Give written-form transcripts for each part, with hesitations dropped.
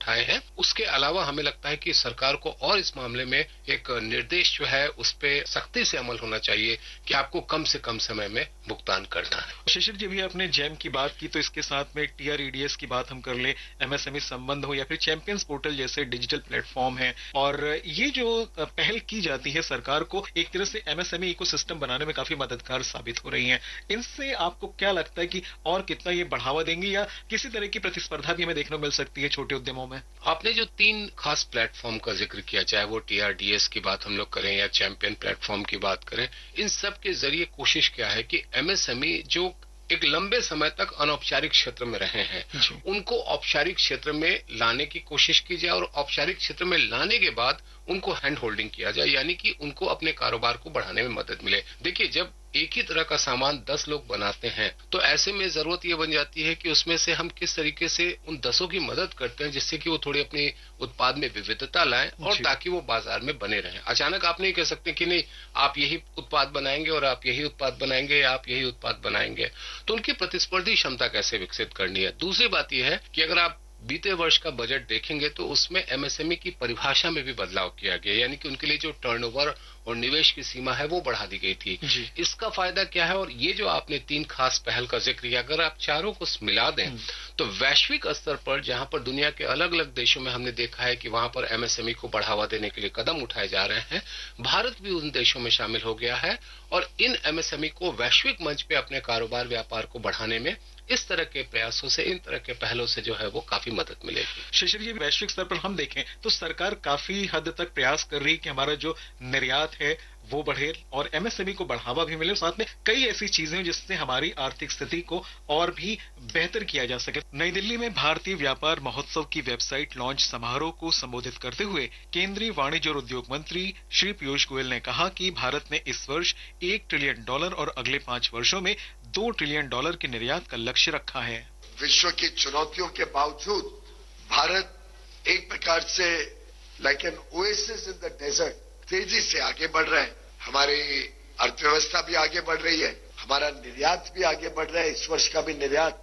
उठाए हैं। उसके अलावा हमें लगता है कि सरकार को और इस मामले में एक निर्देश जो है उस पे सख्ती से अमल होना चाहिए कि आपको कम से कम समय में भुगतान करना है। शिशिर जी, भी आपने जैम की बात की तो इसके साथ में टीआरईडीएस की बात हम कर ले, एमएसएमई संबंध हो या फिर चैंपियंस पोर्टल जैसे डिजिटल प्लेटफॉर्म है, और ये जो पहल की जाती है सरकार को एक तरह से एमएसएमई इकोसिस्टम बनाने में काफी मददगार साबित हो रही है। इनसे आपको क्या लगता है कि और कितना ये बढ़ावा देंगे या किसी तरह की प्रतिस्पर्धा भी हमें देखने को मिल सकती है छोटे उद्यमों में? आपने जो 3 खास प्लेटफॉर्म का जिक्र किया, चाहे वो टीआरडीएस की बात हम लोग करें या चैंपियन प्लेटफॉर्म की बात करें, इन सब के जरिए कोशिश क्या है कि एमएसएमई जो एक लंबे समय तक अनौपचारिक क्षेत्र में रहे हैं, उनको औपचारिक क्षेत्र में लाने की कोशिश की जाए और औपचारिक क्षेत्र में लाने के बाद उनको हैंड होल्डिंग किया जाए, यानी कि उनको अपने कारोबार को बढ़ाने में मदद मिले। देखिए, जब एक ही तरह का सामान 10 लोग बनाते हैं तो ऐसे में जरूरत ये बन जाती है कि उसमें से हम किस तरीके से उन 10 की मदद करते हैं जिससे कि वो थोड़ी अपनी उत्पाद में विविधता लाएं और ताकि वो बाजार में बने रहें। अचानक आप नहीं कह सकते कि नहीं आप यही उत्पाद बनाएंगे और आप यही उत्पाद बनाएंगे या आप यही उत्पाद बनाएंगे। तो उनकी प्रतिस्पर्धी क्षमता कैसे विकसित करनी है। दूसरी बात यह है कि अगर आप बीते वर्ष का बजट देखेंगे तो उसमें एमएसएमई की परिभाषा में भी बदलाव किया गया, यानी कि उनके लिए जो टर्नओवर और निवेश की सीमा है वो बढ़ा दी गई थी। इसका फायदा क्या है, और ये जो आपने 3 खास पहल का जिक्र किया, अगर आप चारों को मिला दें तो वैश्विक स्तर पर जहां पर दुनिया के अलग अलग देशों में हमने देखा है कि वहां पर एमएसएमई को बढ़ावा देने के लिए कदम उठाए जा रहे हैं, भारत भी उन देशों में शामिल हो गया है और इन एमएसएमई को वैश्विक मंच पे अपने कारोबार व्यापार को बढ़ाने में इस तरह के प्रयासों से, इन तरह के पहलों से जो है वो काफी मदद मिलेगी। शिशिर जी, वैश्विक स्तर पर हम देखें तो सरकार काफी हद तक प्रयास कर रही है कि हमारा जो निर्यात है वो बढ़े और एमएसएमई को बढ़ावा भी मिले। साथ में कई ऐसी चीजें जिससे हमारी आर्थिक स्थिति को और भी बेहतर किया जा सके। नई दिल्ली में भारतीय व्यापार महोत्सव की वेबसाइट लॉन्च समारोह को संबोधित करते हुए केंद्रीय वाणिज्य और उद्योग मंत्री श्री पीयूष गोयल ने कहा कि भारत ने इस वर्ष $1 ट्रिलियन और अगले 5 वर्षों में $2 ट्रिलियन के निर्यात का लक्ष्य रखा है। विश्व की चुनौतियों के बावजूद भारत एक प्रकार से like an oasis in the desert तेजी से आगे बढ़ रहा है। हमारी अर्थव्यवस्था भी आगे बढ़ रही है, हमारा निर्यात भी आगे बढ़ रहा है। इस वर्ष का भी निर्यात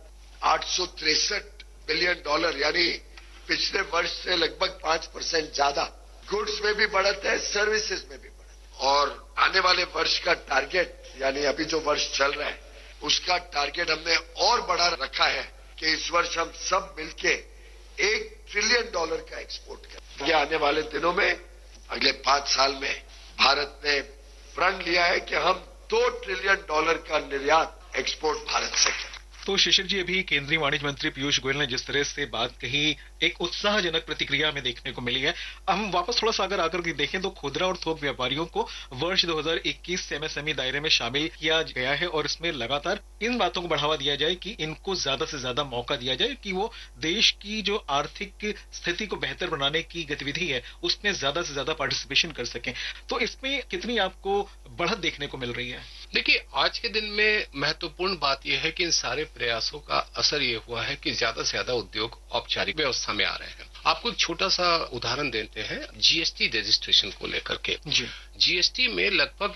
$863 बिलियन यानी पिछले वर्ष से लगभग 5% ज्यादा। गुड्स में भी बढ़त है, सर्विसेज में भी बढ़त है। और आने वाले वर्ष का टारगेट यानी अभी जो वर्ष चल रहा है उसका टारगेट हमने और बढ़ा रखा है कि इस वर्ष हम सब मिलके $1 ट्रिलियन का एक्सपोर्ट करें। ये आने वाले दिनों में अगले 5 साल में भारत ने प्रण लिया है कि हम $2 ट्रिलियन का निर्यात एक्सपोर्ट भारत से करें। तो शिशिर जी, अभी केंद्रीय वाणिज्य मंत्री पीयूष गोयल ने जिस तरह से बात कही, एक उत्साहजनक प्रतिक्रिया हमें देखने को मिली है। हम वापस थोड़ा सा अगर आकर के देखें तो खुदरा और थोक व्यापारियों को वर्ष 2021 से एमएसएमई दायरे में शामिल किया गया है और इसमें लगातार इन बातों को बढ़ावा दिया जाए कि इनको ज्यादा से ज्यादा मौका दिया जाए कि वो देश की जो आर्थिक स्थिति को बेहतर बनाने की गतिविधि है उसमें ज्यादा से ज्यादा पार्टिसिपेशन कर सकें। तो इसमें कितनी आपको बढ़त देखने को मिल रही है? देखिए, आज के दिन में महत्वपूर्ण बात यह है कि इन सारे प्रयासों का असर ये हुआ है कि ज्यादा से ज्यादा उद्योग औपचारिक व्यवस्था में आ रहे हैं। आपको एक छोटा सा उदाहरण देते हैं जीएसटी रजिस्ट्रेशन को लेकर के। जीएसटी में लगभग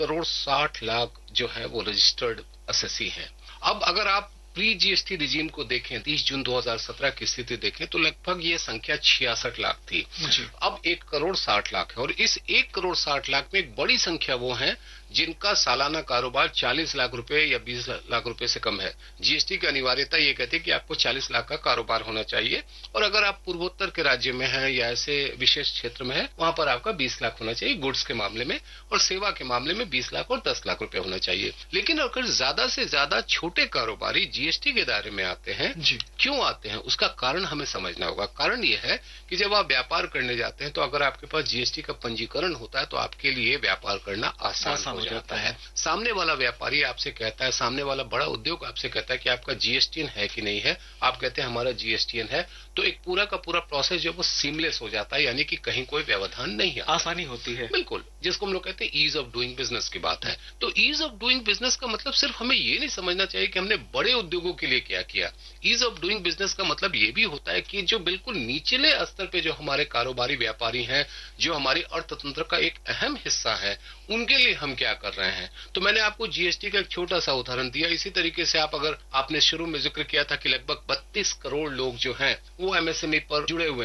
1,60,00,000 जो है वो रजिस्टर्ड असेसी हैं। अब अगर आप प्री जीएसटी रिजीम को देखें, 30 जून 2017 की स्थिति देखें तो लगभग ये संख्या 66 लाख थी। अब 1,60,00,000 है और इस 1,60,00,000 में एक बड़ी संख्या वो है जिनका सालाना कारोबार 40 लाख रुपए या 20 लाख रुपए से कम है। जीएसटी की अनिवार्यता ये कहती है कि आपको 40 लाख का कारोबार होना चाहिए और अगर आप पूर्वोत्तर के राज्य में हैं या ऐसे विशेष क्षेत्र में है वहां पर आपका 20 लाख होना चाहिए गुड्स के मामले में, और सेवा के मामले में 20 लाख और 10 लाख रुपए होना चाहिए। लेकिन अगर ज्यादा से ज्यादा छोटे कारोबारी जीएसटी के दायरे में आते हैं, क्यों आते हैं उसका कारण हमें समझना होगा। कारण ये है कि जब आप व्यापार करने जाते हैं तो अगर आपके पास जीएसटी का पंजीकरण होता है तो आपके लिए व्यापार करना आसान हो जाता है। सामने वाला व्यापारी आपसे कहता है, सामने वाला बड़ा उद्योग आपसे कहता है कि आपका जीएसटीएन है कि नहीं है, आप कहते हैं हमारा जीएसटीएन है, तो एक पूरा का पूरा प्रोसेस जो वो सीमलेस हो जाता है, यानी कि कहीं कोई व्यवधान नहीं है, आसानी होती है। बिल्कुल, जिसको हम लोग कहते हैं ईज ऑफ डूइंग बिजनेस की बात है। तो ईज ऑफ डूइंग बिजनेस का मतलब सिर्फ हमें ये नहीं समझना चाहिए कि हमने बड़े उद्योगों के लिए क्या किया। ईज ऑफ डूइंग बिजनेस का मतलब ये भी होता है कि जो बिल्कुल निचले स्तर पे जो हमारे कारोबारी व्यापारी हैं, जो हमारी अर्थतंत्र का एक अहम हिस्सा है, उनके लिए हम क्या कर रहे हैं। तो मैंने आपको जीएसटी का एक छोटा सा उदाहरण दिया। इसी तरीके से आप अगर आपने शुरू में जिक्र किया था कि लगभग 32 करोड़ लोग जो हैं वो एमएसएमई पर जुड़े हुए